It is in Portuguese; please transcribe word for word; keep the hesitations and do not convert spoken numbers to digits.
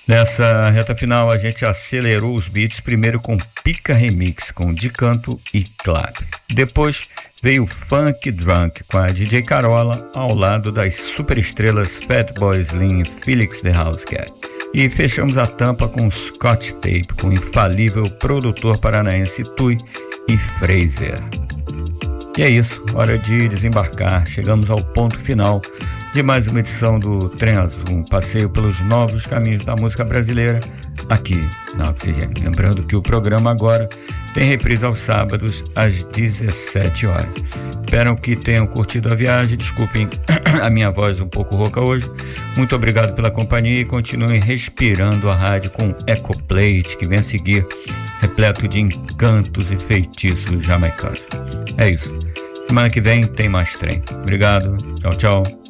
Nessa reta final, a gente acelerou os beats, primeiro com Pica Remix, com De Canto e Clap. Depois veio Funk Drunk, com a D J Carola, ao lado das superestrelas Fatboy Slim e Felix the House Cat. E fechamos a tampa com Scotch Tape, com o infalível produtor paranaense Tui e Fraser. E é isso, hora de desembarcar. Chegamos ao ponto final de mais uma edição do Trem Azul, um passeio pelos novos caminhos da música brasileira aqui na Oxigênio. Lembrando que o programa agora tem reprise aos sábados às dezessete horas. Espero que tenham curtido a viagem. Desculpem a minha voz um pouco rouca hoje. Muito obrigado pela companhia e continuem respirando a rádio com Ecoplate, que vem a seguir, repleto de encantos e feitiços jamaicanos. É isso. Semana que vem tem mais trem. Obrigado. Tchau, tchau.